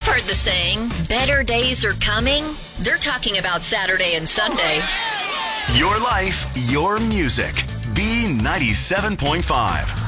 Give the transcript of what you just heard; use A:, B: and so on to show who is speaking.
A: heard the saying, better days are coming. They're talking about Saturday and Sunday.
B: Your life, your music. B97.5.